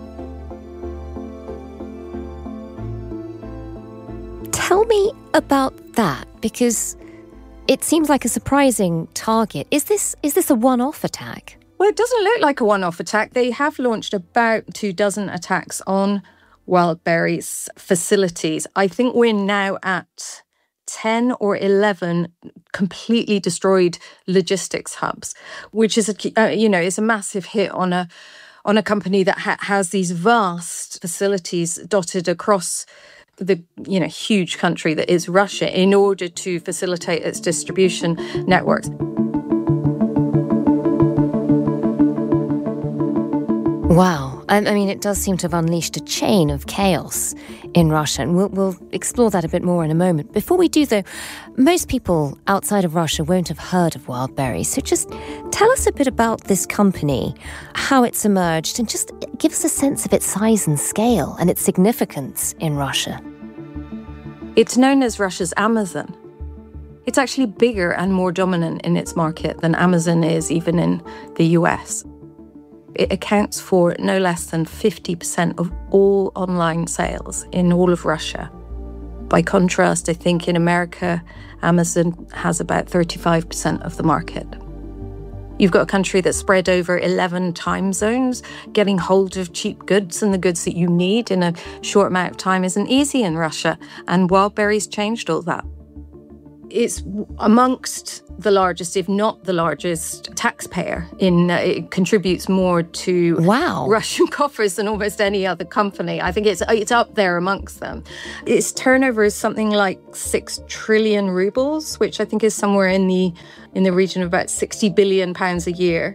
Speaker 21: Tell me about that, because it seems like a surprising target. Is this a one-off attack?
Speaker 23: Well, it doesn't look like a one-off attack. They have launched about 24 attacks on Wildberries facilities. I think we're now at 10 or 11 completely destroyed logistics hubs, which is is a massive hit on a company that has these vast facilities dotted across the huge country that is Russia in order to facilitate its distribution networks.
Speaker 21: Wow. I mean, it does seem to have unleashed a chain of chaos in Russia, and we'll explore that a bit more in a moment. Before we do, though, most people outside of Russia won't have heard of Wildberries, so just tell us a bit about this company, how it's emerged, and just give us a sense of its size and scale and its significance in Russia.
Speaker 23: It's known as Russia's Amazon. It's actually bigger and more dominant in its market than Amazon is even in the US. It accounts for no less than 50% of all online sales in all of Russia. By contrast, I think in America, Amazon has about 35% of the market. You've got a country that's spread over 11 time zones. Getting hold of cheap goods and the goods that you need in a short amount of time isn't easy in Russia, and Wildberries changed all that. It's amongst the largest, if not the largest, taxpayer. It contributes more to Russian coffers than almost any other company. I think it's up there amongst them. Its turnover is something like 6 trillion rubles, which I think is somewhere in the region of about £60 billion a year.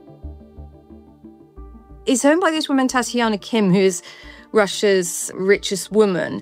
Speaker 23: It's owned by this woman, Tatiana Kim, who is Russia's richest woman.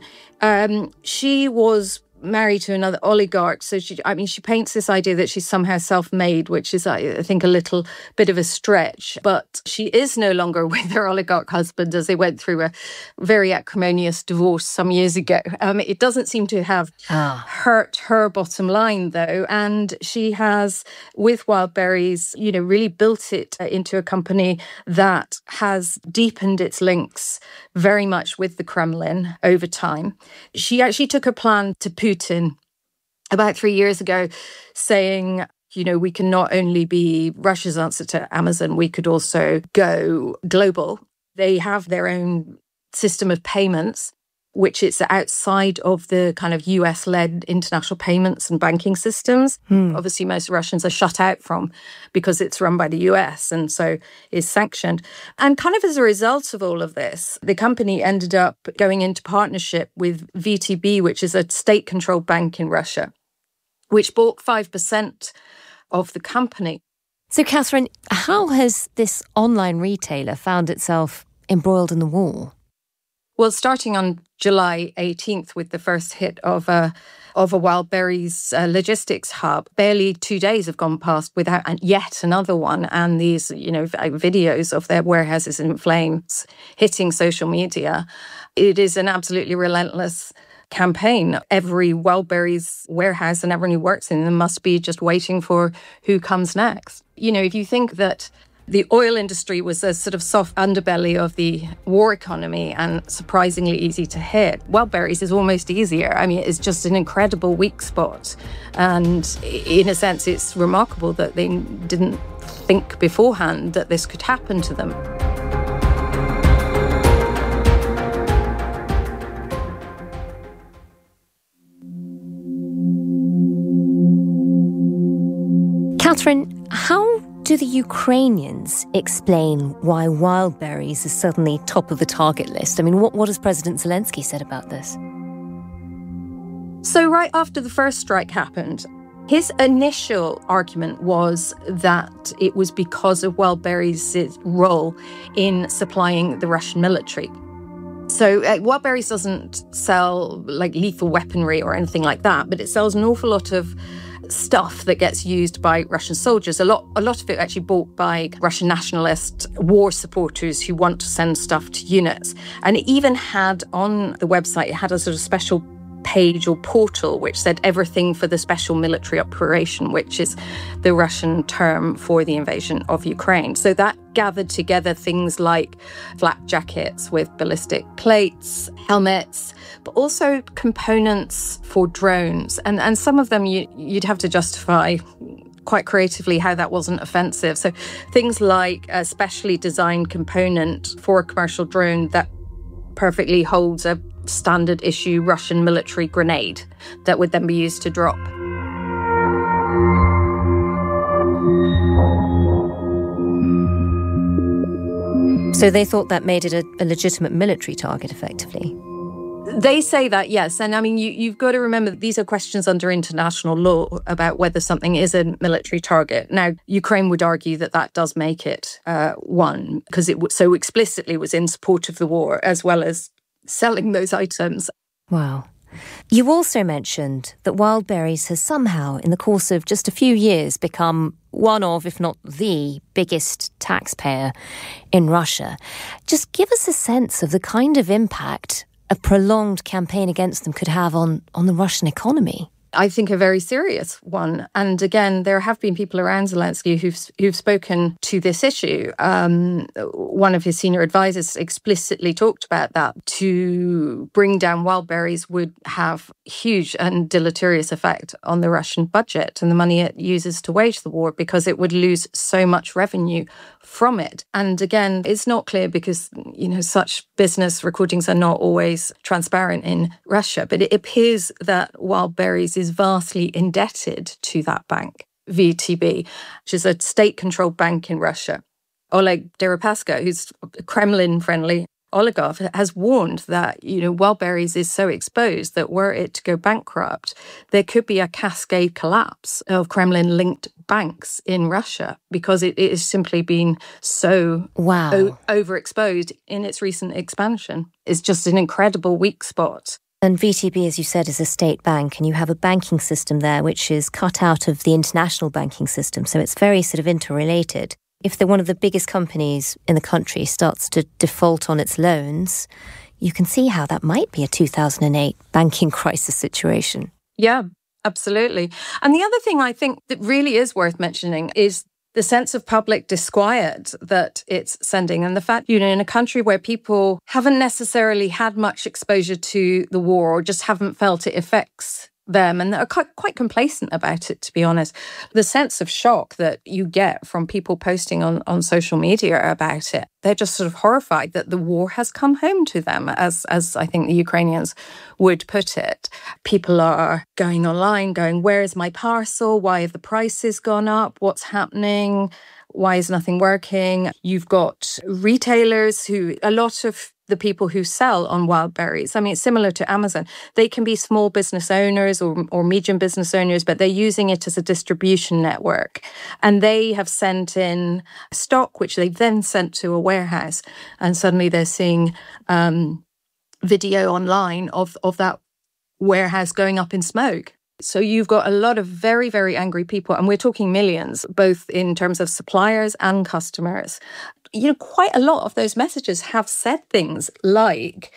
Speaker 23: She was married to another oligarch. So she paints this idea that she's somehow self-made, which is, I think, a little bit of a stretch. But she is no longer with her oligarch husband, as they went through a very acrimonious divorce some years ago. It doesn't seem to have hurt her bottom line, though. And she has, with Wildberries, really built it into a company that has deepened its links very much with the Kremlin over time. She actually took a plan to Putin about 3 years ago, saying, we can not only be Russia's answer to Amazon, we could also go global. They have their own system of payments, which is outside of the kind of US-led international payments and banking systems. Obviously, most Russians are shut out from because it's run by the US and so is sanctioned. And kind of as a result of all of this, the company ended up going into partnership with VTB, which is a state-controlled bank in Russia, which bought 5% of the company.
Speaker 21: So, Catherine, how has this online retailer found itself embroiled in the war?
Speaker 23: Well, starting on July 18th with the first hit of a Wildberries logistics hub, barely 2 days have gone past without yet another one. And these, videos of their warehouses in flames hitting social media. It is an absolutely relentless campaign. Every Wildberries warehouse and everyone who works in them must be just waiting for who comes next. If you think that the oil industry was a sort of soft underbelly of the war economy and surprisingly easy to hit, Wildberries is almost easier. It's just an incredible weak spot. And in a sense, it's remarkable that they didn't think beforehand that this could happen to them.
Speaker 21: Catherine, how do the Ukrainians explain why Wildberries is suddenly top of the target list? What has President Zelensky said about this?
Speaker 23: So right after the first strike happened, his initial argument was that it was because of Wildberries' role in supplying the Russian military. So Wildberries doesn't sell lethal weaponry or anything like that, but it sells an awful lot of stuff that gets used by Russian soldiers. A lot of it actually bought by Russian nationalist war supporters who want to send stuff to units. And it even had on the website, it had a sort of special page or portal which said everything for the special military operation, which is the Russian term for the invasion of Ukraine. So that gathered together things like flak jackets with ballistic plates, helmets, but also components for drones. And some of them you'd have to justify quite creatively how that wasn't offensive. So things like a specially designed component for a commercial drone that perfectly holds a standard issue Russian military grenade that would then be used to drop.
Speaker 21: So they thought that made it a legitimate military target, effectively?
Speaker 23: They say that, yes. And I mean, you've got to remember that these are questions under international law about whether something is a military target. Now, Ukraine would argue that that does make it one, because it so explicitly was in support of the war, as well as selling those items.
Speaker 21: Wow. You also mentioned that Wildberries has somehow, in the course of just a few years, become one of, if not the biggest taxpayer in Russia. Just give us a sense of the kind of impact a prolonged campaign against them could have on the Russian economy.
Speaker 23: I think a very serious one. And again, there have been people around Zelensky who've spoken to this issue. One of his senior advisors explicitly talked about that. To bring down Wildberries would have huge and deleterious effect on the Russian budget and the money it uses to wage the war, because it would lose so much revenue from it. And again, it's not clear because, such business recordings are not always transparent in Russia, but it appears that Wildberries is vastly indebted to that bank, VTB, which is a state-controlled bank in Russia. Oleg Deripaska, who's a Kremlin-friendly oligarch, has warned that, Wildberries is so exposed that were it to go bankrupt, there could be a cascade collapse of Kremlin-linked banks in Russia, because it is simply been so overexposed in its recent expansion. It's just an incredible weak spot.
Speaker 21: And VTB, as you said, is a state bank, and you have a banking system there which is cut out of the international banking system. So it's very sort of interrelated. If one of the biggest companies in the country starts to default on its loans, you can see how that might be a 2008 banking crisis situation.
Speaker 23: Yeah, absolutely. And the other thing I think that really is worth mentioning is the sense of public disquiet that it's sending, and the fact, in a country where people haven't necessarily had much exposure to the war or just haven't felt it affects them and are quite complacent about it, to be honest. The sense of shock that you get from people posting on social media about it, they're just sort of horrified that the war has come home to them, as I think the Ukrainians would put it. People are going online, going, where is my parcel? Why have the prices gone up? What's happening? Why is nothing working? You've got retailers a lot of the people who sell on Wildberries, I mean, it's similar to Amazon. They can be small business owners or medium business owners, but they're using it as a distribution network. And they have sent in stock, which they've then sent to a warehouse. And suddenly they're seeing video online of that warehouse going up in smoke. So you've got a lot of very, very angry people, and we're talking millions, both in terms of suppliers and customers. Quite a lot of those messages have said things like,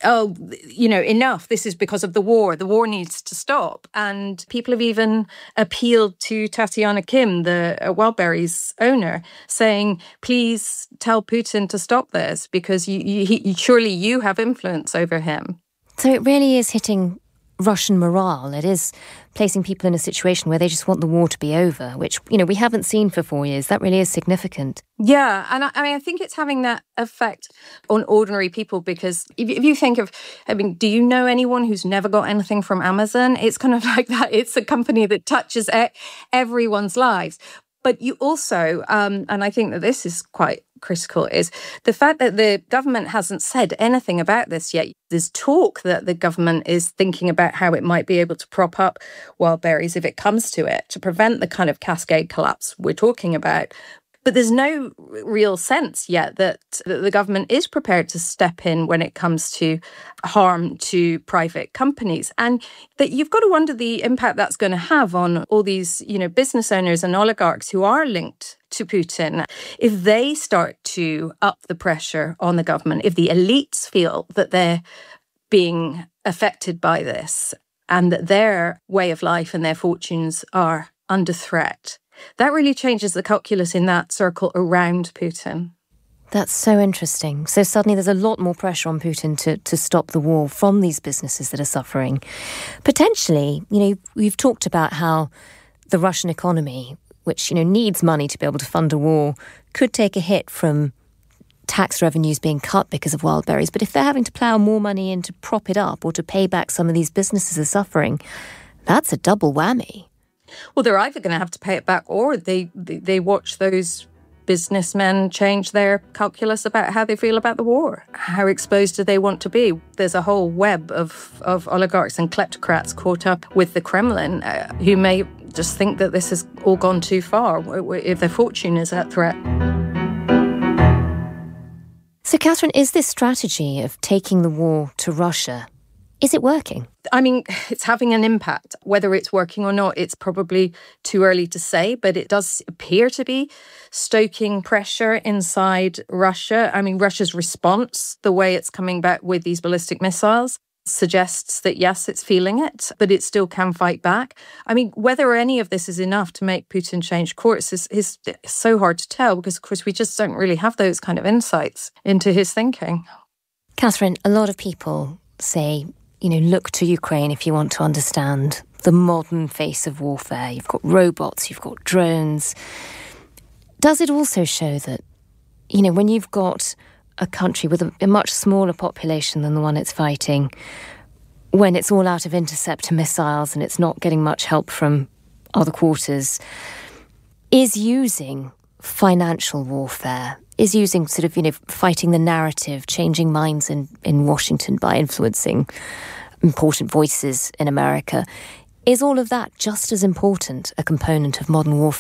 Speaker 23: enough, this is because of the war needs to stop. And people have even appealed to Tatiana Kim, the Wildberries owner, saying, please tell Putin to stop this, because surely you have influence over him.
Speaker 21: So it really is hitting Russian morale. It is placing people in a situation where they just want the war to be over, which, we haven't seen for 4 years. That really is significant.
Speaker 23: Yeah, and I think it's having that effect on ordinary people, because if you think of, do you know anyone who's never got anything from Amazon? It's kind of like that. It's a company that touches everyone's lives. But you also, and I think that this is quite critical, is the fact that the government hasn't said anything about this yet. There's talk that the government is thinking about how it might be able to prop up Wildberries if it comes to it, to prevent the kind of cascade collapse we're talking about. But there's no real sense yet that the government is prepared to step in when it comes to harm to private companies. And that you've got to wonder the impact that's going to have on all these, business owners and oligarchs who are linked to Putin. If they start to up the pressure on the government, if the elites feel that they're being affected by this and that their way of life and their fortunes are under threat, that really changes the calculus in that circle around Putin.
Speaker 21: That's so interesting. So suddenly there's a lot more pressure on Putin to stop the war from these businesses that are suffering. Potentially, we've talked about how the Russian economy, which, needs money to be able to fund a war, could take a hit from tax revenues being cut because of Wildberries. But if they're having to plough more money in to prop it up or to pay back some of these businesses that are suffering, that's a double whammy.
Speaker 23: Well, they're either going to have to pay it back, or they watch those businessmen change their calculus about how they feel about the war? How exposed do they want to be? There's a whole web of oligarchs and kleptocrats caught up with the Kremlin who may just think that this has all gone too far if their fortune is at threat.
Speaker 21: So, Catherine, is this strategy of taking the war to Russia, is it working?
Speaker 23: I mean, it's having an impact. Whether it's working or not, it's probably too early to say, but it does appear to be stoking pressure inside Russia. I mean, Russia's response, the way it's coming back with these ballistic missiles, suggests that, yes, it's feeling it, but it still can fight back. I mean, whether any of this is enough to make Putin change course is so hard to tell because, of course, we just don't really have those kind of insights into his thinking.
Speaker 21: Catherine, a lot of people say, look to Ukraine if you want to understand the modern face of warfare. You've got robots, you've got drones. Does it also show that, when you've got a country with a much smaller population than the one it's fighting, when it's all out of interceptor missiles and it's not getting much help from other quarters, is using financial warfare, is using fighting the narrative, changing minds in Washington by influencing important voices in America. Is all of that just as important a component of modern warfare